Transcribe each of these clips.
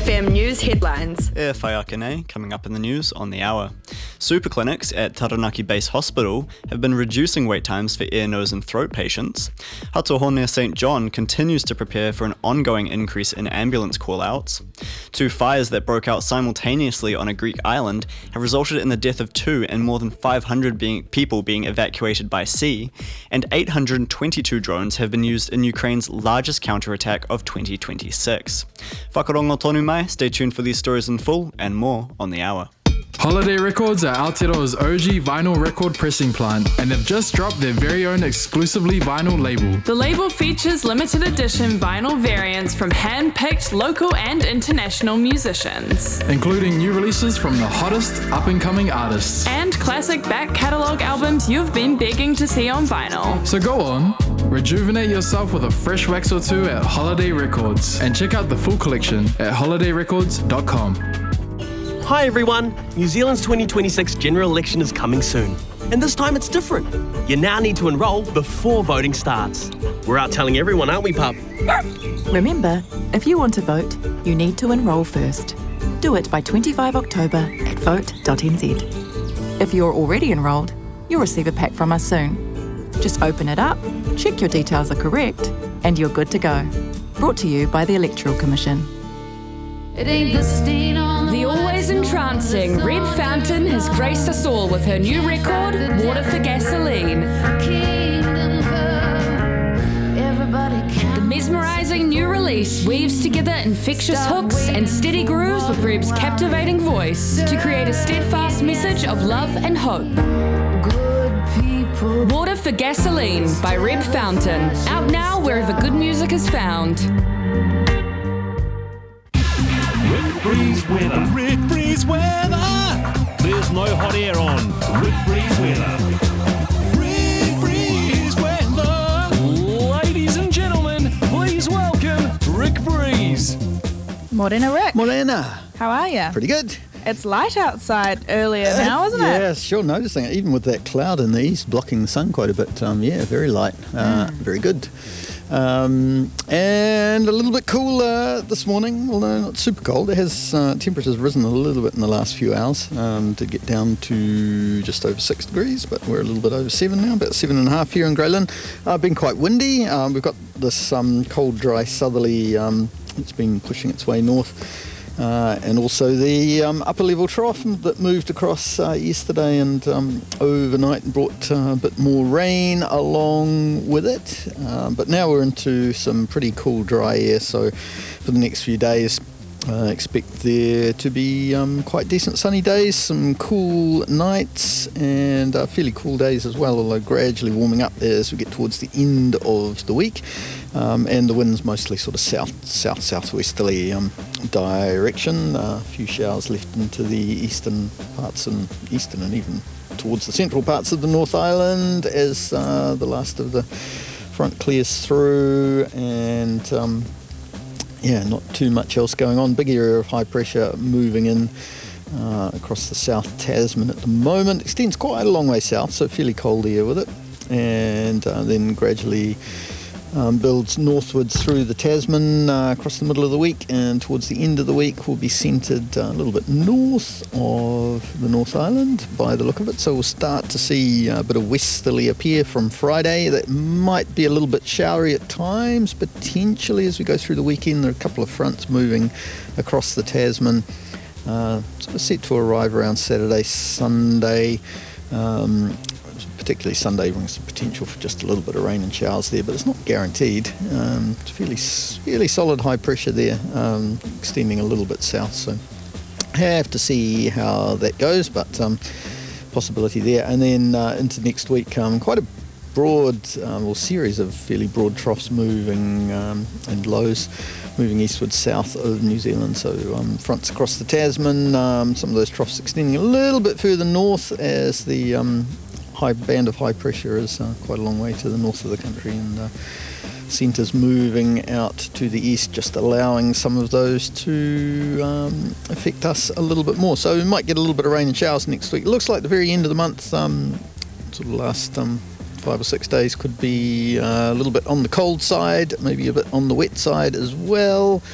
SENFM News headlines. E whaiakene, coming up in the news on the hour. Super clinics at Taranaki Base Hospital have been reducing wait times for ear, nose and throat patients. Hatohone St John continues to prepare for an ongoing increase in ambulance call-outs. 2 fires that broke out simultaneously on a Greek island have resulted in the death of 2 and more than 500 people being evacuated by sea, and 822 drones have been used in Ukraine's largest counterattack of 2026. Whakarongo tonu mai, stay tuned for these stories in full and more on the hour. Holiday Records are Aotearoa's OG vinyl record pressing plant, and they've just dropped their very own exclusively vinyl label. The label features limited edition vinyl variants from hand-picked local and international musicians, Including new releases from the hottest up-and-coming artists. and classic back catalogue albums you've been begging to see on vinyl. So go on, rejuvenate yourself with a fresh wax or two at Holiday Records, and check out the full collection at holidayrecords.com. Hi everyone, New Zealand's 2026 general election is coming soon. And this time it's different. You now need to enrol before voting starts. We're out telling everyone, aren't we, pup? Remember, if you want to vote, you need to enrol first. Do it by 25 October at vote.nz. If you're already enrolled, you'll receive a pack from us soon. Just open it up, check your details are correct, and you're good to go. Brought to you by the Electoral Commission. The always entrancing Red Fountain has graced us all with her new record, Water for Gasoline. The mesmerising new release weaves together infectious hooks and steady grooves with Reb's captivating voice to create a steadfast message of love and hope. Water for Gasoline by Red Fountain, out now wherever good music is found. Breeze weather. Red breeze weather. There's no hot air on. Red breeze weather. Red breeze weather. Ladies and gentlemen, please welcome Rick Breeze. Morena Rick, Morena. how are you? Pretty good. It's light outside earlier now, isn't it? Yeah, sure noticing it. Even with that cloud in the east blocking the sun quite a bit. Yeah, very light. Very good. And a little bit cooler this morning, although not super cold. It has temperatures risen a little bit in the last few hours to get down to just over 6 degrees, but we're a little bit over 7 now, about 7.5 here in Greyland. Been quite windy. We've got this cold, dry southerly. It's been pushing its way north. And also the upper level trough that moved across yesterday and overnight and brought a bit more rain along with it. But now we're into some pretty cool dry air, so for the next few days expect there to be quite decent sunny days, some cool nights and fairly cool days as well, although gradually warming up as we get towards the end of the week. And the wind's mostly sort of southwesterly direction. A few showers left into the eastern parts and even towards the central parts of the North Island as the last of the front clears through, and not too much else going on. Big area of high pressure moving in across the South Tasman at the moment. Extends quite a long way south, so fairly cold air with it, and then gradually builds northwards through the Tasman across the middle of the week, and towards the end of the week will be centred a little bit north of the North Island by the look of it. So we'll start to see a bit of westerly appear from Friday. That might be a little bit showery at times, potentially as we go through the weekend. There are a couple of fronts moving across the Tasman. Sort of set to arrive around Saturday, Sunday. Particularly Sunday brings some potential for just a little bit of rain and showers there, but it's not guaranteed. It's fairly solid high pressure there, extending a little bit south, so have to see how that goes, but possibility there. And then into next week, quite a broad series of fairly broad troughs moving and lows moving eastward south of New Zealand, so fronts across the Tasman, some of those troughs extending a little bit further north as the high band of high pressure is quite a long way to the north of the country, and centres moving out to the east, just allowing some of those to affect us a little bit more. So we might get a little bit of rain and showers next week. It looks like the very end of the month, sort of last 5 or 6 days could be a little bit on the cold side, maybe a bit on the wet side as well.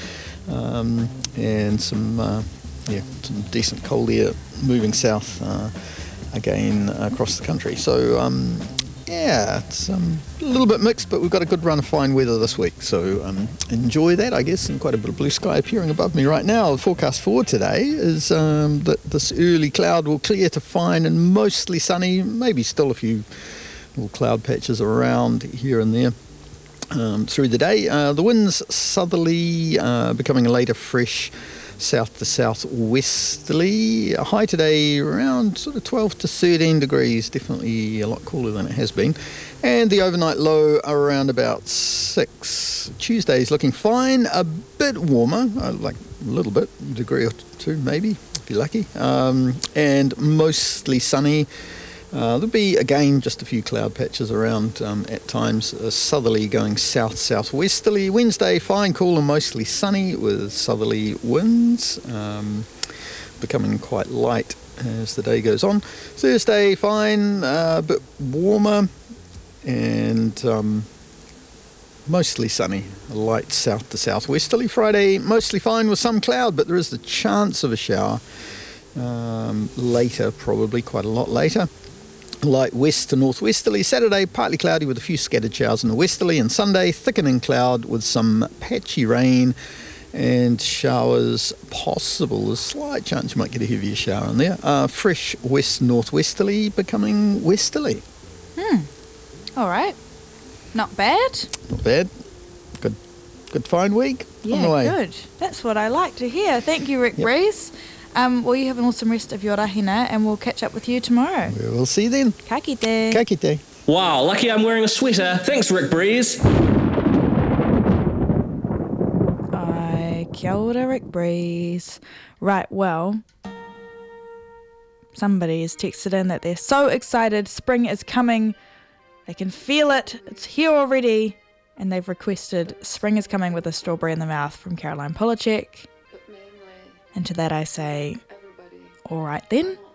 and some decent cold air moving south again across the country. So it's a little bit mixed, but we've got a good run of fine weather this week, so enjoy that, I guess, and quite a bit of blue sky appearing above me right now. The forecast for today is that this early cloud will clear to fine and mostly sunny, maybe still a few little cloud patches around here and there through the day. The winds southerly, becoming later fresh south to southwesterly. High today around sort of 12 to 13 degrees, definitely a lot cooler than it has been. And the overnight low around about 6. Tuesday's looking fine, a bit warmer, like a little bit, a degree or two maybe, if you're lucky. And mostly sunny. There'll be, again, just a few cloud patches around at times. Southerly going south-southwesterly. Wednesday, fine, cool and mostly sunny with southerly winds, becoming quite light as the day goes on. Thursday, fine, a bit warmer and mostly sunny, light south to southwesterly. Friday, mostly fine with some cloud, but there is the chance of a shower later, probably quite a lot later. Light west to northwesterly. Saturday, partly cloudy with a few scattered showers in the westerly, and Sunday, thickening cloud with some patchy rain and showers possible. There's a slight chance you might get a heavier shower in there. Fresh west northwesterly becoming westerly. All right. Not bad. Not bad. Good fine week on the way. Good. That's what I like to hear. Thank you, Rick Breeze. Well, you have an awesome rest of your rahina, and we'll catch up with you tomorrow. We'll see you then. Ka kite. Ka kite. Wow, lucky I'm wearing a sweater. Thanks, Rick Breeze. Kia ora, Rick Breeze. Right, well, somebody has texted in that they're so excited. Spring is coming. They can feel it. It's here already. And they've requested Spring is Coming with a Strawberry in the Mouth from Caroline Polachek. And to that I say, all right then.